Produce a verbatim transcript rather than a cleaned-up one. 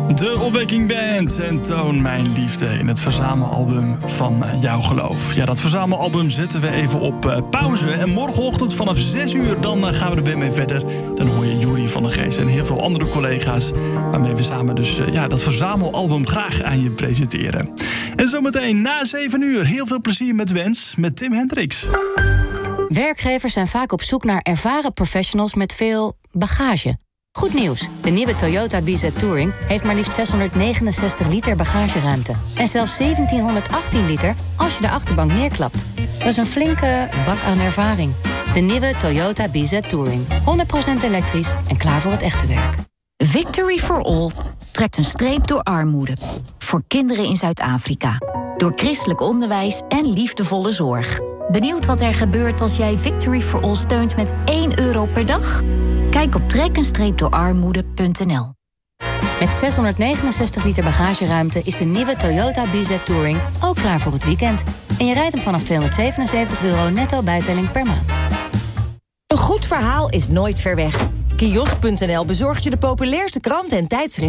De Opwekking Band en Toon Mijn Liefde in het verzamelalbum van Jouw Geloof. Ja, dat verzamelalbum zetten we even op uh, pauze. En morgenochtend vanaf zes uur dan uh, gaan we er weer mee verder. Dan hoor je Juri van der Geest en heel veel andere collega's, waarmee we samen dus uh, ja, dat verzamelalbum graag aan je presenteren. En zometeen na zeven uur heel veel plezier met Wens met Tim Hendricks. Werkgevers zijn vaak op zoek naar ervaren professionals met veel bagage. Goed nieuws, de nieuwe Toyota B Z Touring heeft maar liefst zeshonderdnegenenzestig liter bagageruimte. En zelfs zeventienhonderdachttien liter als je de achterbank neerklapt. Dat is een flinke bak aan ervaring. De nieuwe Toyota B Z Touring. honderd procent elektrisch en klaar voor het echte werk. Victory for All trekt een streep door armoede. Voor kinderen in Zuid-Afrika. Door christelijk onderwijs en liefdevolle zorg. Benieuwd wat er gebeurt als jij Victory for All steunt met één euro per dag? Kijk op trek een streep door armoede punt n l. Met zeshonderdnegenenzestig liter bagageruimte is de nieuwe Toyota B Z Touring ook klaar voor het weekend. En je rijdt hem vanaf tweehonderdzevenenzeventig euro netto bijtelling per maand. Een goed verhaal is nooit ver weg. Kiosk punt n l bezorgt je de populairste kranten en tijdschriften